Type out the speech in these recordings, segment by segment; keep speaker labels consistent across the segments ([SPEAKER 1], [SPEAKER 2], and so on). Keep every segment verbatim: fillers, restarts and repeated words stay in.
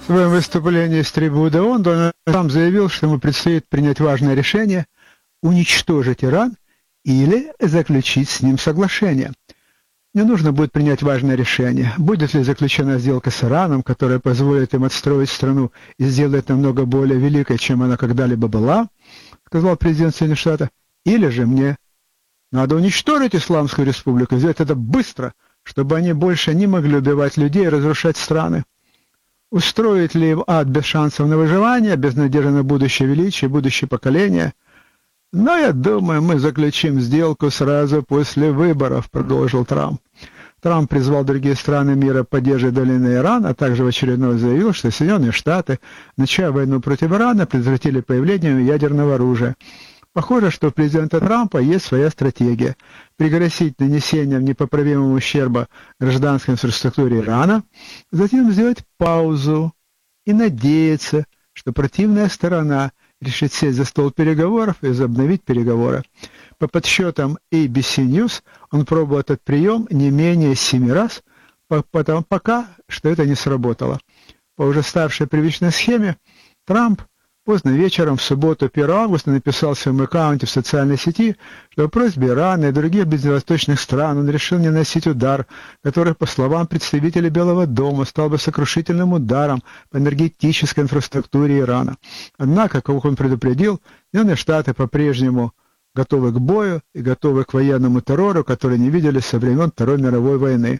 [SPEAKER 1] В своем выступлении с трибуны ООН Дональд Трамп заявил, что ему предстоит принять важное решение – уничтожить Иран или заключить с ним соглашение. Не нужно будет принять важное решение, будет ли заключена сделка с Ираном, которая позволит им отстроить страну и сделает намного более великой, чем она когда-либо была, сказал президент Соединенных Штатов, или же мне надо уничтожить Исламскую Республику, сделать это быстро, чтобы они больше не могли убивать людей и разрушать страны. Устроить ли им ад без шансов на выживание, без надежды на будущее величие, будущее поколение? Но я думаю, мы заключим сделку сразу после выборов, продолжил Трамп. Трамп призвал другие страны мира поддерживать давление Ирана, а также в очередной заявил, что Соединенные Штаты, начав войну против Ирана, предотвратили появление ядерного оружия. Похоже, что у президента Трампа есть своя стратегия – пригрозить нанесением непоправимого ущерба гражданской инфраструктуре Ирана, затем сделать паузу и надеяться, что противная сторона решит сесть за стол переговоров и возобновить переговоры. По подсчетам эй би си News он пробовал этот прием не менее семи раз, потому пока что это не сработало. По уже ставшей привычной схеме Трамп поздно вечером в субботу, первого августа, написал в своем аккаунте в социальной сети, что по просьбе Ирана и других ближневосточных стран он решил не наносить удар, который, по словам представителей Белого дома, стал бы сокрушительным ударом по энергетической инфраструктуре Ирана. Однако, как он предупредил, Соединенные Штаты по-прежнему готовы к бою и готовы к военному террору, который не видели со времен Второй мировой войны.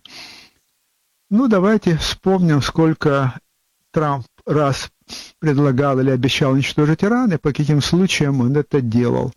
[SPEAKER 1] Ну, давайте вспомним, сколько Трамп раз предлагал или обещал уничтожить Иран, и по каким случаям он это делал.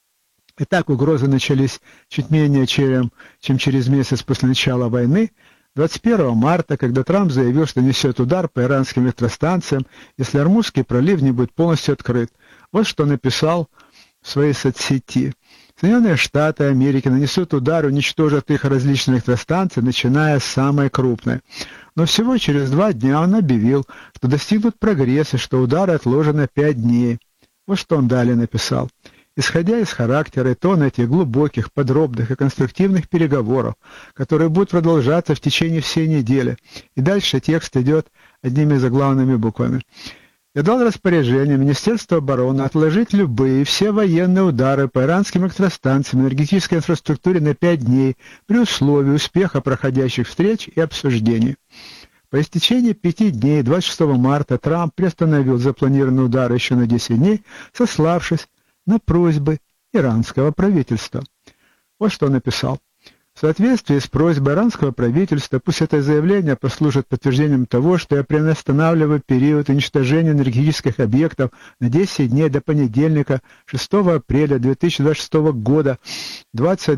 [SPEAKER 1] Итак, угрозы начались чуть менее чем, чем через месяц после начала войны, двадцать первого марта, когда Трамп заявил, что несет удар по иранским электростанциям, если Ормузский пролив не будет полностью открыт. Вот что написал в своей соцсети. Соединенные Штаты Америки нанесут удар и уничтожат их различные электростанции, начиная с самой крупной. Но всего через два дня он объявил, что достигнут прогресса, что удары отложены на пять дней. Вот что он далее написал. Исходя из характера и тона этих глубоких, подробных и конструктивных переговоров, которые будут продолжаться в течение всей недели, и дальше текст идет одними заглавными буквами. Я дал распоряжение Министерству обороны отложить любые все военные удары по иранским электростанциям и энергетической инфраструктуре на пять дней при условии успеха проходящих встреч и обсуждений. По истечении пяти дней, двадцать шестого марта, Трамп приостановил запланированные удары еще на десять дней, сославшись на просьбы иранского правительства. Вот что он написал. В соответствии с просьбой иранского правительства, пусть это заявление послужит подтверждением того, что я приостанавливаю период уничтожения энергетических объектов на десять дней до понедельника, шестого апреля две тысячи двадцать шестого года, двадцать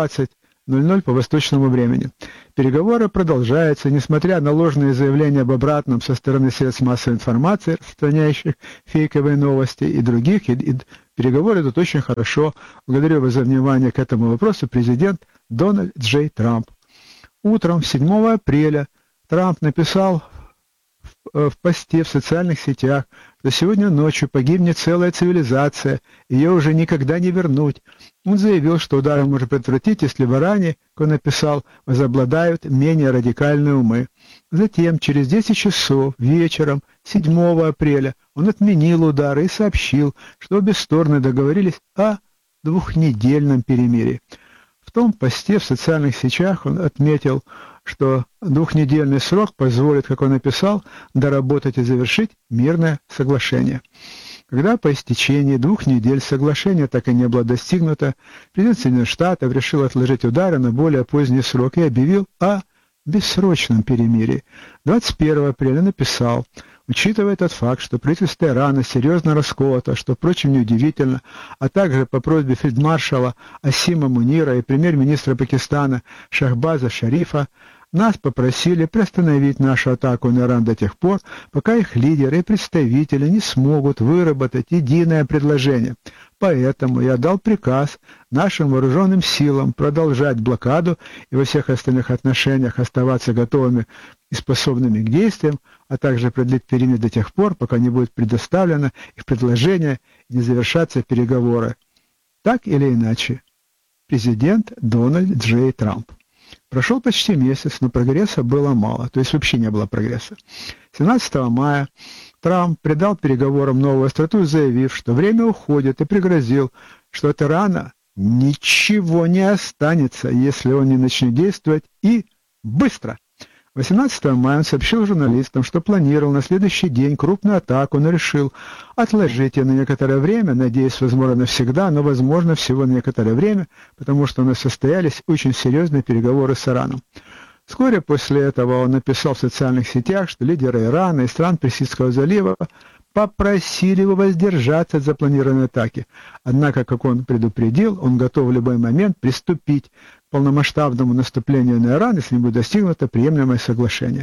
[SPEAKER 1] ноль ноль по восточному времени. Переговоры продолжаются, несмотря на ложные заявления об обратном со стороны средств массовой информации, распространяющих фейковые новости и других, и, и переговоры идут очень хорошо. Благодарю вас за внимание к этому вопросу, президент Дональд Джей Трамп. Утром седьмого апреля Трамп написал в, в посте в социальных сетях, что сегодня ночью погибнет целая цивилизация, ее уже никогда не вернуть. Он заявил, что удары можно предотвратить, если в Иране, как он написал, возобладают менее радикальные умы. Затем, через десять часов вечером седьмого апреля, он отменил удары и сообщил, что обе стороны договорились о двухнедельном перемирии. В том посте в социальных сетях он отметил, что двухнедельный срок позволит, как он написал, доработать и завершить мирное соглашение. Когда по истечении двух недель соглашение так и не было достигнуто, президент Соединенных Штатов решил отложить удары на более поздний срок и объявил о бессрочном перемирии. двадцать первого апреля написал: учитывая тот факт, что правительство Ирана серьезно расколото, что, впрочем, неудивительно, а также по просьбе фельдмаршала Асима Мунира и премьер-министра Пакистана Шахбаза Шарифа, нас попросили приостановить нашу атаку на Иран до тех пор, пока их лидеры и представители не смогут выработать единое предложение. Поэтому я дал приказ нашим вооруженным силам продолжать блокаду и во всех остальных отношениях оставаться готовыми и способными к действиям, а также продлить период до тех пор, пока не будет предоставлено их предложение и не завершатся переговоры. Так или иначе, президент Дональд Джей Трамп. Прошел почти месяц, но прогресса было мало, то есть вообще не было прогресса. семнадцатого мая Трамп придал переговорам новую остроту, заявив, что время уходит, и пригрозил, что от Ирана ничего не останется, если он не начнет действовать, и быстро. восемнадцатого мая он сообщил журналистам, что планировал на следующий день крупную атаку, но решил отложить ее на некоторое время, надеясь, возможно, навсегда, но, возможно, всего на некоторое время, потому что у нас состоялись очень серьезные переговоры с Ираном. Вскоре после этого он написал в социальных сетях, что лидеры Ирана и стран Персидского залива попросили его воздержаться от запланированной атаки. Однако, как он предупредил, он готов в любой момент приступить к полномасштабному наступлению на Иран, если не будет достигнуто приемлемое соглашение.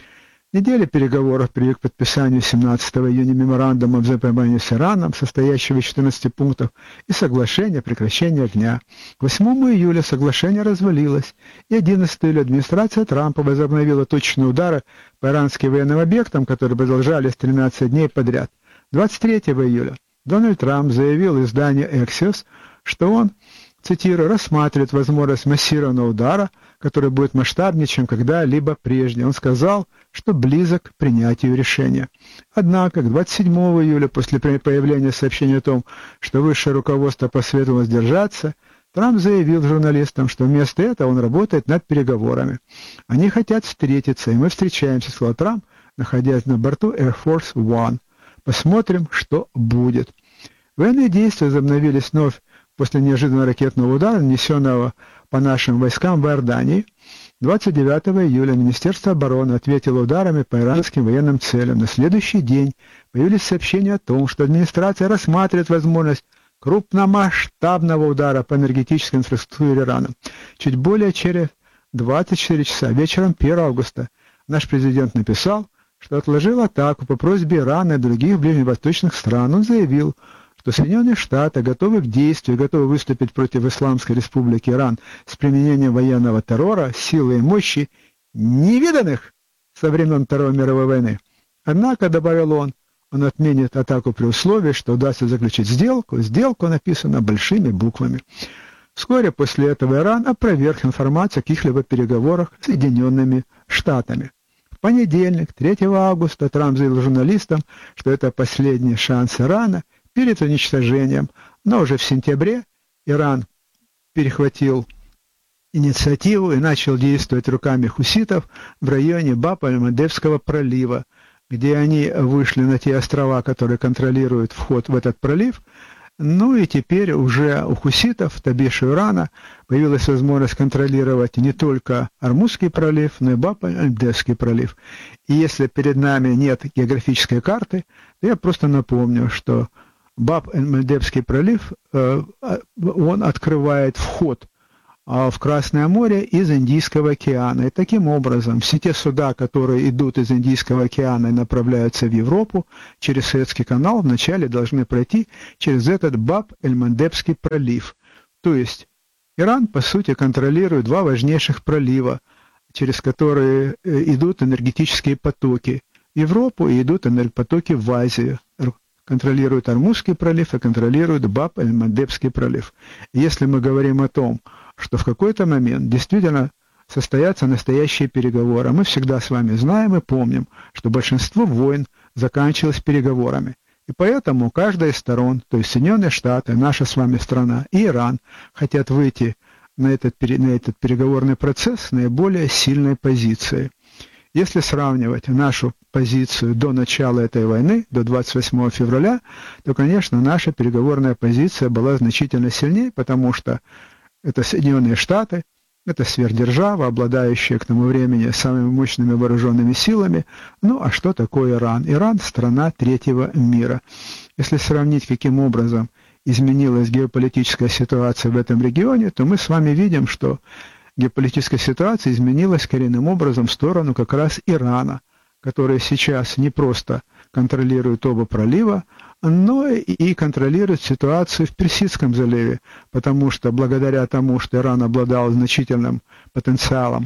[SPEAKER 1] Неделя переговоров привела к подписанию семнадцатого июня меморандума о взаимопонимании с Ираном, состоящего из четырнадцати пунктов, и соглашения о прекращении огня. К восьмому июля соглашение развалилось, и одиннадцатого июля администрация Трампа возобновила точные удары по иранским военным объектам, которые продолжались тринадцать дней подряд. двадцать третьего июля Дональд Трамп заявил изданию Axios, что он, цитирую, рассматривает возможность массированного удара, который будет масштабнее, чем когда-либо прежде. Он сказал, что близок к принятию решения. Однако, к двадцать седьмого июля, после появления сообщения о том, что высшее руководство посоветовало сдержаться, Трамп заявил журналистам, что вместо этого он работает над переговорами. «Они хотят встретиться, и мы встречаемся», — сказал Трамп, находясь на борту Air Force One. «Посмотрим, что будет». Военные действия возобновились вновь после неожиданного ракетного удара, нанесенного по нашим войскам в Иордании. двадцать девятого июля Министерство обороны ответило ударами по иранским военным целям. На следующий день появились сообщения о том, что администрация рассматривает возможность крупномасштабного удара по энергетической инфраструктуре Ирана. Чуть более через двадцать четыре часа вечером первого августа наш президент написал, что отложил атаку по просьбе Ирана и других ближневосточных стран. Он заявил, что Соединенные Штаты готовы к действию, готовы выступить против Исламской Республики Иран с применением военного террора, силы и мощи, невиданных со времен Второй мировой войны. Однако, добавил он, он отменит атаку при условии, что удастся заключить сделку. Сделку написана большими буквами. Вскоре после этого Иран опроверг информацию о каких-либо переговорах с Соединенными Штатами. В понедельник, третьего августа, Трамп заявил журналистам, что это последний шанс Ирана перед уничтожением, но уже в сентябре Иран перехватил инициативу и начал действовать руками хуситов в районе Баб-аль-Мандебского пролива, где они вышли на те острова, которые контролируют вход в этот пролив. Ну и теперь уже у хуситов, табиш Ирана, появилась возможность контролировать не только Ормузский пролив, но и Баб-аль-Мандебский пролив. И если перед нами нет географической карты, то я просто напомню, что Баб-аль-Мандебский пролив, он открывает вход в Красное море из Индийского океана. И таким образом все те суда, которые идут из Индийского океана и направляются в Европу через Суэцкий канал, вначале должны пройти через этот Баб-аль-Мандебский пролив. То есть Иран, по сути, контролирует два важнейших пролива, через которые идут энергетические потоки в Европу и идут энергопотоки в Азию. Контролирует Ормузский пролив и контролирует Баб-аль-Мандебский пролив. И если мы говорим о том, что в какой-то момент действительно состоятся настоящие переговоры, мы всегда с вами знаем и помним, что большинство войн заканчивалось переговорами. И поэтому каждая из сторон, то есть Соединенные Штаты, наша с вами страна и Иран, хотят выйти на этот, на этот переговорный процесс с наиболее сильной позицией. Если сравнивать нашу позицию до начала этой войны, до двадцать восьмого февраля, то, конечно, наша переговорная позиция была значительно сильнее, потому что это Соединенные Штаты, это сверхдержава, обладающая к тому времени самыми мощными вооруженными силами. Ну, а что такое Иран? Иран – страна третьего мира. Если сравнить, каким образом изменилась геополитическая ситуация в этом регионе, то мы с вами видим, что геополитическая ситуация изменилась коренным образом в сторону как раз Ирана, который сейчас не просто контролирует оба пролива, но и контролирует ситуацию в Персидском заливе, потому что благодаря тому, что Иран обладал значительным потенциалом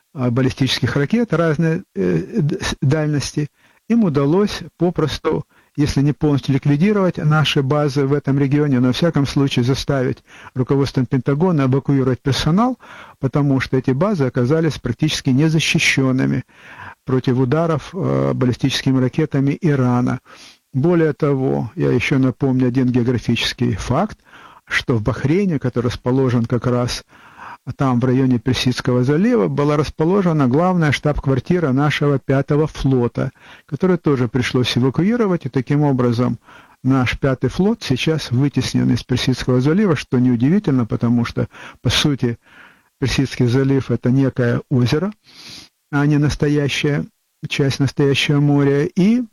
[SPEAKER 1] баллистических ракет разной дальности, им удалось попросту если не полностью ликвидировать наши базы в этом регионе, но, во всяком случае, заставить руководство Пентагона эвакуировать персонал, потому что эти базы оказались практически незащищенными против ударов э, баллистическими ракетами Ирана. Более того, я еще напомню один географический факт, что в Бахрейне, который расположен как раз там, в районе Персидского залива, была расположена главная штаб-квартира нашего пятого флота, который тоже пришлось эвакуировать, и таким образом наш пятый флот сейчас вытеснен из Персидского залива, что неудивительно, потому что, по сути, Персидский залив – это некое озеро, а не настоящая часть настоящего моря. И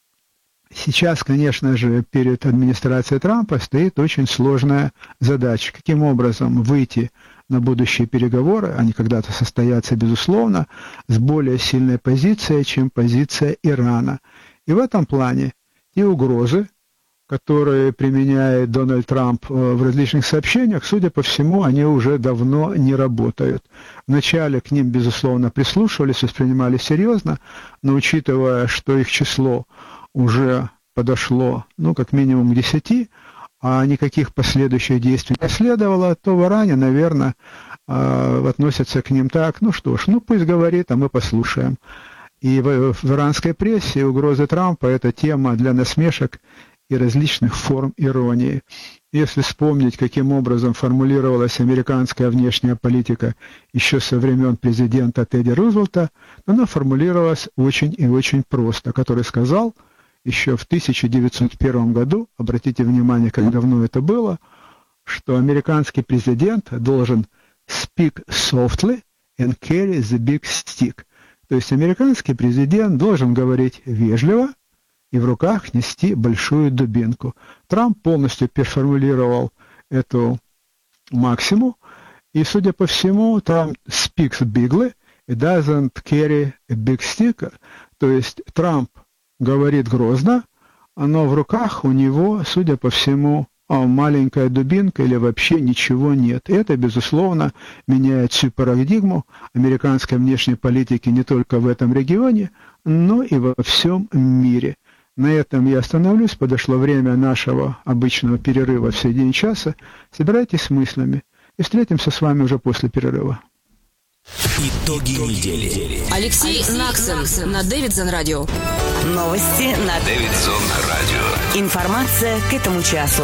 [SPEAKER 1] сейчас, конечно же, перед администрацией Трампа стоит очень сложная задача. Каким образом выйти на будущие переговоры, они когда-то состоятся, безусловно, с более сильной позицией, чем позиция Ирана. И в этом плане те угрозы, которые применяет Дональд Трамп в различных сообщениях, судя по всему, они уже давно не работают. Вначале к ним, безусловно, прислушивались, воспринимали серьезно, но учитывая, что их число уже подошло, ну, как минимум к десяти, а никаких последующих действий не следовало, то в Иране, наверное, относятся к ним так: ну что ж, ну пусть говорит, а мы послушаем. И в, в иранской прессе угрозы Трампа – это тема для насмешек и различных форм иронии. Если вспомнить, каким образом формулировалась американская внешняя политика еще со времен президента Тедди Рузвельта, то она формулировалась очень и очень просто, который сказал еще в тысяча девятьсот первом году, обратите внимание, как давно это было, что американский президент должен speak softly and carry the big stick. То есть американский президент должен говорить вежливо и в руках нести большую дубинку. Трамп полностью переформулировал эту максиму, и, судя по всему, Трамп speaks bigly and doesn't carry a big stick. То есть Трамп говорит грозно, но в руках у него, судя по всему, маленькая дубинка или вообще ничего нет. Это, безусловно, меняет всю парадигму американской внешней политики не только в этом регионе, но и во всем мире. На этом я остановлюсь. Подошло время нашего обычного перерыва в середине часа. Собирайтесь с мыслями и встретимся с вами уже после перерыва.
[SPEAKER 2] Итоги недели.
[SPEAKER 3] Алексей, Алексей Наксон на Дэвидсон радио.
[SPEAKER 4] Новости на
[SPEAKER 2] Дэвидсон радио.
[SPEAKER 4] Информация к этому часу.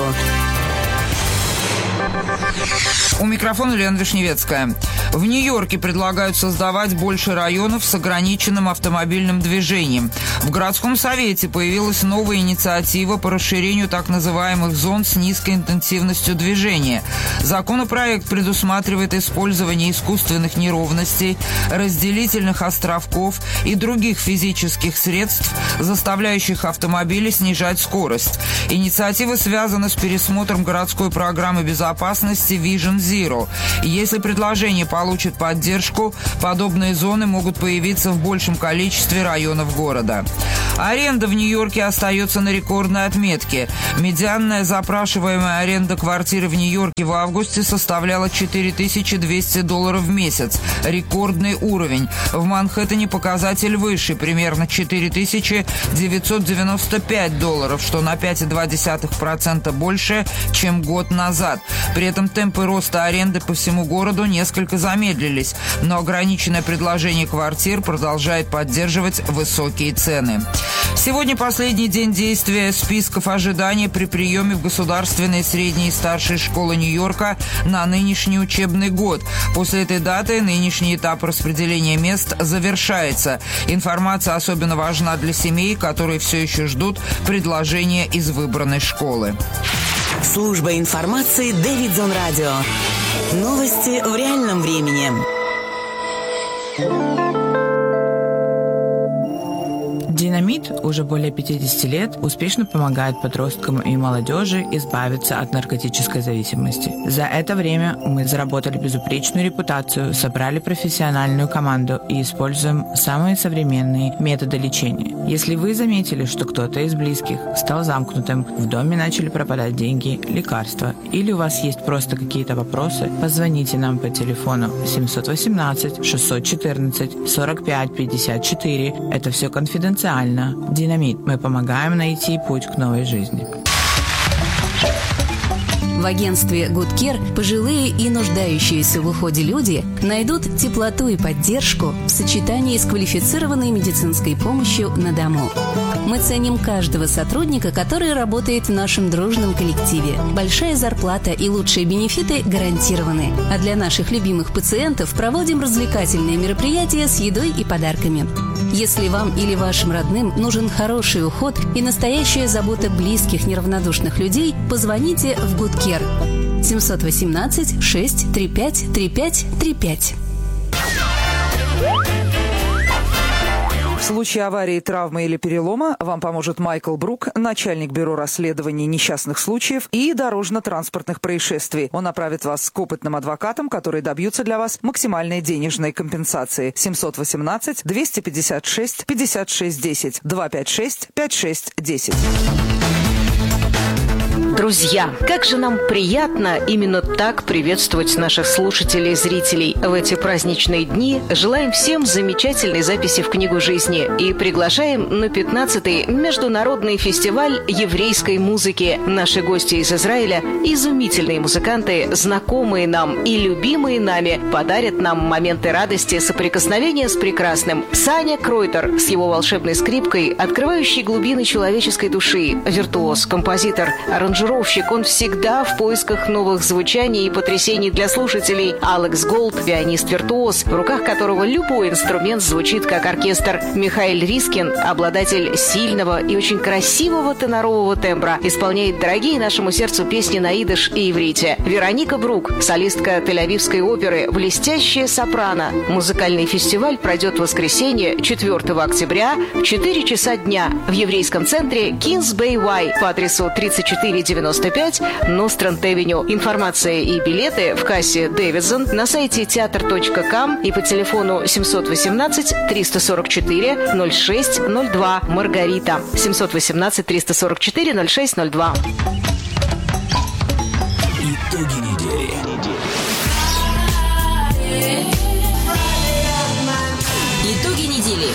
[SPEAKER 5] У микрофона Лена Вишневецкая. В Нью-Йорке предлагают создавать больше районов с ограниченным автомобильным движением. В городском совете появилась новая инициатива по расширению так называемых зон с низкой интенсивностью движения. Законопроект предусматривает использование искусственных неровностей, разделительных островков и других физических средств, заставляющих автомобили снижать скорость. Инициатива связана с пересмотром городской программы безопасности Vision Zero. Если предложение получит поддержку, подобные зоны могут появиться в большем количестве районов города. Аренда в Нью-Йорке остается на рекордной отметке. Медианная запрашиваемая аренда квартиры в Нью-Йорке в августе составляла четыре тысячи двести долларов в месяц. Рекордный уровень. В Манхэттене показатель выше, примерно четыре тысячи девятьсот девяносто пять долларов, что на пять целых две десятых процента больше, чем год назад. При этом темпы роста аренды по всему городу несколько замедлились, но ограниченное предложение квартир продолжает поддерживать высокие цены. Сегодня последний день действия списков ожидания при приеме в государственные средние и старшие школы Нью-Йорка на нынешний учебный год. После этой даты нынешний этап распределения мест завершается. Информация особенно важна для семей, которые все еще ждут предложения из выбранной школы.
[SPEAKER 4] Служба информации Дэвидсон радио. Новости в реальном времени.
[SPEAKER 6] Динамит уже более пятьдесят лет успешно помогает подросткам и молодежи избавиться от наркотической зависимости. За это время мы заработали безупречную репутацию, собрали профессиональную команду и используем самые современные методы лечения. Если вы заметили, что кто-то из близких стал замкнутым, в доме начали пропадать деньги, лекарства, или у вас есть просто какие-то вопросы, позвоните нам по телефону семь один восемь шесть один четыре сорок пять пятьдесят четыре. Это все конфиденциально. социально. Динамит. Мы помогаем найти путь к новой жизни.
[SPEAKER 7] В агентстве Good Care пожилые и нуждающиеся в уходе люди найдут теплоту и поддержку в сочетании с квалифицированной медицинской помощью на дому. Мы ценим каждого сотрудника, который работает в нашем дружном коллективе. Большая зарплата и лучшие бенефиты гарантированы. А для наших любимых пациентов проводим развлекательные мероприятия с едой и подарками. Если вам или вашим родным нужен хороший уход и настоящая забота близких неравнодушных людей, позвоните в Good Care семь один восемь шесть три пять три пять три пять.
[SPEAKER 5] В случае аварии, травмы или перелома вам поможет Майкл Брук, начальник бюро расследований несчастных случаев и дорожно-транспортных происшествий. Он направит вас к опытным адвокатам, которые добьются для вас максимальной денежной компенсации. семь один восемь два пять шесть пятьдесят шесть десять два пять шесть пять шесть десять.
[SPEAKER 8] Друзья, как же нам приятно именно так приветствовать наших слушателей и зрителей. В эти праздничные дни желаем всем замечательной записи в книгу жизни и приглашаем на пятнадцатый международный фестиваль еврейской музыки. Наши гости из Израиля, изумительные музыканты, знакомые нам и любимые нами, подарят нам моменты радости соприкосновения с прекрасным. Саня Кройтер с его волшебной скрипкой, открывающей глубины человеческой души, виртуоз, композитор, аранжировщик. Он всегда в поисках новых звучаний и потрясений для слушателей. Алекс Голд, пианист-виртуоз, в руках которого любой инструмент звучит как оркестр. Михаил Рискин, обладатель сильного и очень красивого тенорового тембра, исполняет дорогие нашему сердцу песни на идиш и иврите. Вероника Брук, солистка Тель-Авивской оперы, блестящая сопрано. Музыкальный фестиваль пройдет в воскресенье, четвёртого октября, в четыре часа дня в еврейском центре Kings Bay Y по адресу тридцать четыре девяносто пять Нострант-Авеню. Информация и билеты в кассе Дэвидсон на сайте театр точка ком и по телефону семь один восемь три сорок четыре ноль шесть ноль два. Маргарита. семь один восемь три сорок четыре ноль шесть ноль два.
[SPEAKER 2] Итоги недели.
[SPEAKER 3] Итоги недели.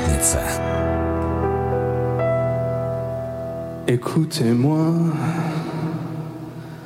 [SPEAKER 2] Пятница.
[SPEAKER 9] Écoutez-moi.